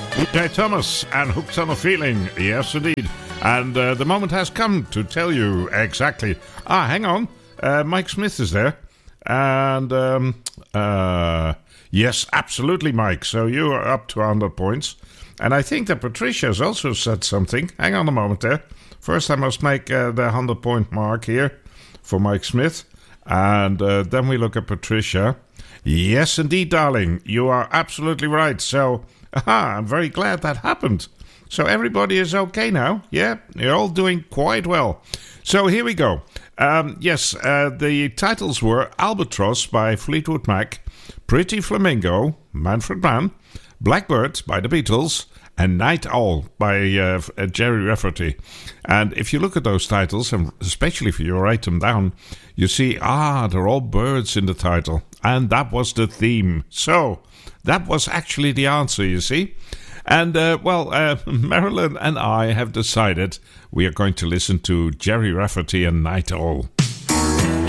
DJ Thomas and Hooked on a Feeling. Yes, indeed. And the moment has come to tell you exactly. Hang on. Mike Smith is there. And, yes, absolutely, Mike. So you are up to 100 points. And I think that Patricia has also said something. Hang on a moment there. First, I must make the 100-point mark here for Mike Smith. And then we look at Patricia. Yes, indeed, darling. You are absolutely right. So, I'm very glad that happened. So everybody is okay now. Yeah, you're all doing quite well. So here we go. The titles were Albatross by Fleetwood Mac, Pretty Flamingo, Manfred Mann, Blackbird by the Beatles, and Night Owl by Jerry Rafferty. And if you look at those titles, and especially if you write them down, you see, they're all birds in the title. And that was the theme. So that was actually the answer, you see. And, Marilyn and I have decided we are going to listen to Jerry Rafferty and Night Owl.